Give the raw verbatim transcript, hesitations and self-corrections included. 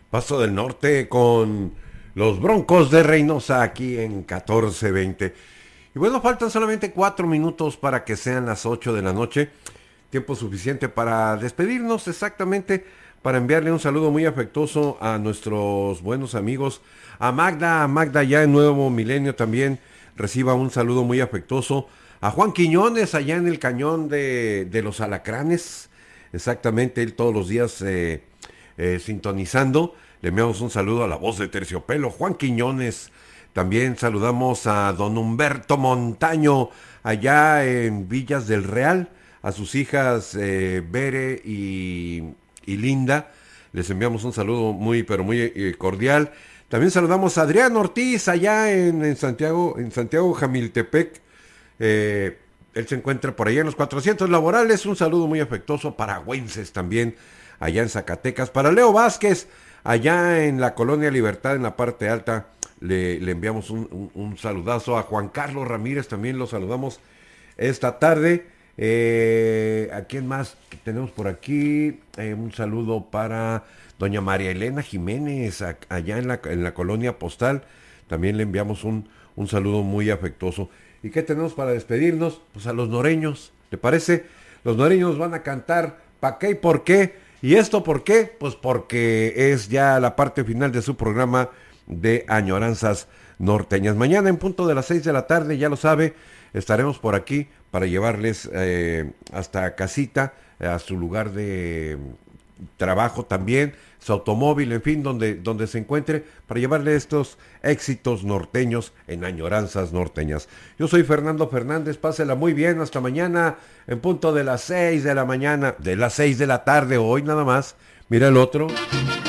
Paso del Norte con los Broncos de Reynosa aquí en catorce veinte. Y bueno, faltan solamente cuatro minutos para que sean las ocho de la noche. Tiempo suficiente para despedirnos, exactamente, para enviarle un saludo muy afectuoso a nuestros buenos amigos. A Magda, a Magda ya en Nuevo Milenio también reciba un saludo muy afectuoso. A Juan Quiñones allá en el cañón de, de los Alacranes. Exactamente, él todos los días eh, eh, sintonizando. Le enviamos un saludo a la voz de Terciopelo, Juan Quiñones. También saludamos a don Humberto Montaño, allá en Villas del Real, a sus hijas eh, Bere y, y Linda. Les enviamos un saludo muy, pero muy eh, cordial. También saludamos a Adrián Ortiz, allá en, en Santiago, en Santiago Jamiltepec. Eh, él se encuentra por allá en los cuatrocientos laborales. Un saludo muy afectuoso para Güences también, allá en Zacatecas. Para Leo Vázquez, allá en la Colonia Libertad, en la parte alta, le, le enviamos un, un, un saludazo. A Juan Carlos Ramírez también lo saludamos esta tarde. Eh, ¿A quién más tenemos por aquí? Eh, un saludo para doña María Elena Jiménez, a, allá en la, en la Colonia Postal. También le enviamos un, un saludo muy afectuoso. ¿Y qué tenemos para despedirnos? Pues a los noreños, ¿te parece? Los noreños van a cantar ¿pa' qué y por qué? ¿Y esto por qué? Pues porque es ya la parte final de su programa de Añoranzas Norteñas. Mañana en punto de las seis de la tarde, ya lo sabe, estaremos por aquí para llevarles eh, hasta casita, a su lugar de trabajo también, su automóvil, en fin, donde, donde se encuentre, para llevarle estos éxitos norteños en Añoranzas Norteñas. Yo soy Fernando Fernández, pásela muy bien, hasta mañana en punto de las seis de la mañana, de las seis de la tarde, hoy nada más. Mira el otro.